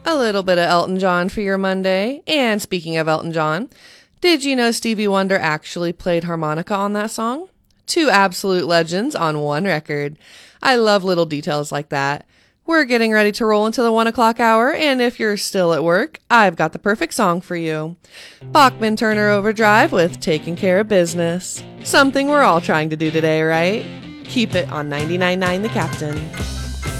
A little bit of Elton John for your Monday. And speaking of Elton John, did you know Stevie Wonder actually played harmonica on that song? Two absolute legends on one record. I love little details like that. We're getting ready to roll into the 1 o'clock hour, and if you're still at work, I've got the perfect song for you. Bachman Turner Overdrive with Taking Care of Business. Something we're all trying to do today, right? Keep it on 99.9 The Captain.